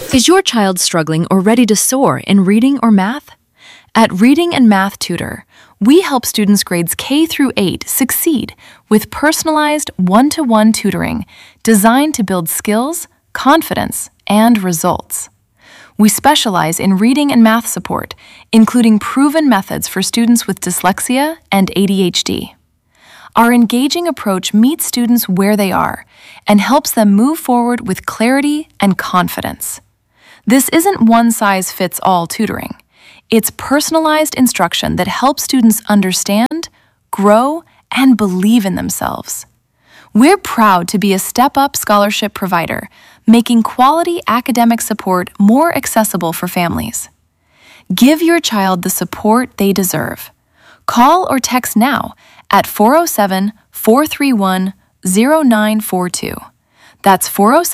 Is your child struggling or ready to soar in reading or math? At Reading and Math Tutor, we help students grades K through 8 succeed with personalized one-to-one tutoring designed to build skills, confidence, and results. We specialize in reading and math support, including proven methods for students with dyslexia and ADHD. Our engaging approach meets students where they are and helps them move forward with clarity and confidence. This isn't one-size-fits-all tutoring. It's personalized instruction that helps students understand, grow, and believe in themselves. We're proud to be a step-up scholarship provider, making quality academic support more accessible for families. Give your child the support they deserve. Call or text now at 407-431-0942. That's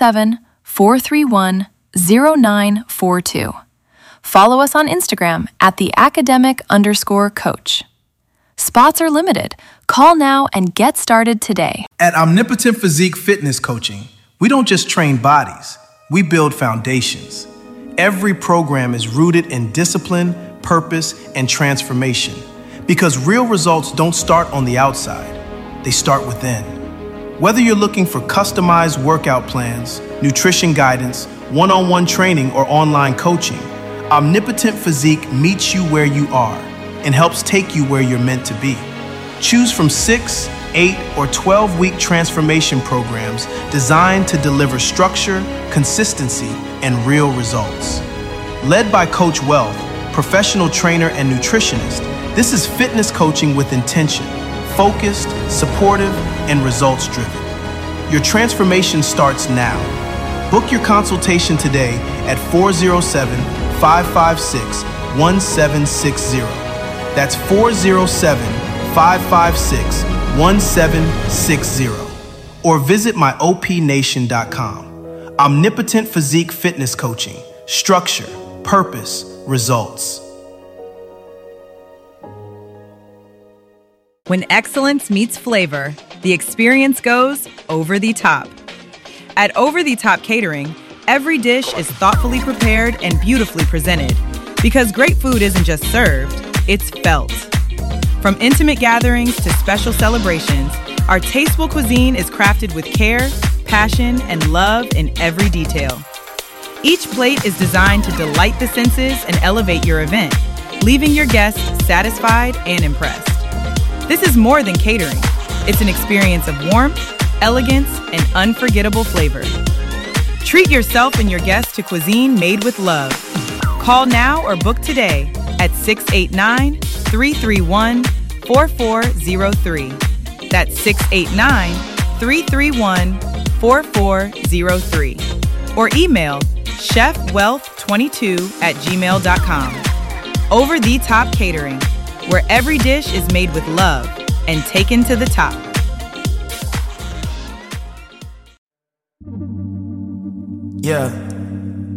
407-431-0942. Follow us on Instagram at @theacademic_coach. Spots are limited. Call now and get started today. At Omnipotent Physique Fitness Coaching, we don't just train bodies, we build foundations. Every program is rooted in discipline, purpose, and transformation. Because real results don't start on the outside, they start within. Whether you're looking for customized workout plans, nutrition guidance, one-on-one training, or online coaching, Omnipotent Physique meets you where you are and helps take you where you're meant to be. Choose from 6, 8, or 12-week transformation programs designed to deliver structure, consistency, and real results. Led by Coach Wealth, professional trainer and nutritionist, this is fitness coaching with intention, focused, supportive, and results-driven. Your transformation starts now. Book your consultation today at 407-556-1760. That's 407-556-1760. Or visit myopnation.com. Omnipotent Physique Fitness Coaching. Structure, purpose, results. When excellence meets flavor, the experience goes over the top. At Over the Top Catering, every dish is thoughtfully prepared and beautifully presented, because great food isn't just served, it's felt. From intimate gatherings to special celebrations, our tasteful cuisine is crafted with care, passion, and love in every detail. Each plate is designed to delight the senses and elevate your event, leaving your guests satisfied and impressed. This is more than catering. It's an experience of warmth, elegance, and unforgettable flavor. Treat yourself and your guests to cuisine made with love. Call now or book today at 689-331-4403. That's 689-331-4403. Or email chefwealth22@gmail.com. Over the Top Catering, where every dish is made with love and taken to the top. Yeah.